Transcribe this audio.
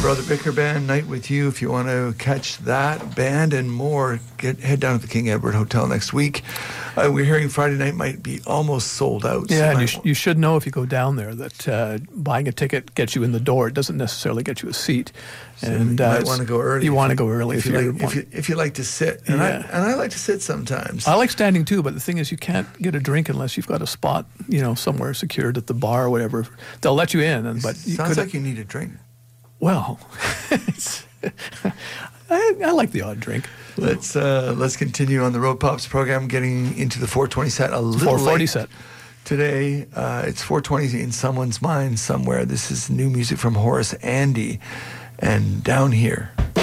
Brother Bicker Band night with you. If you want to catch that band and more, head down to the King Edward Hotel next week. We're hearing Friday night might be almost sold out. Yeah, so and you should know if you go down there that buying a ticket gets you in the door. It doesn't necessarily get you a seat. So and you might want to go early. You want to go early if you like to sit. And, I like to sit sometimes. I like standing too, but the thing is you can't get a drink unless you've got a spot, somewhere secured at the bar or whatever. They'll let you in. But sounds like you need a drink. Well, I like the odd drink. Let's continue on the Road Pops program, getting into the 420 set a little 440 late. Set. Today, it's 420 in someone's mind somewhere. This is new music from Horace Andy and Down Here.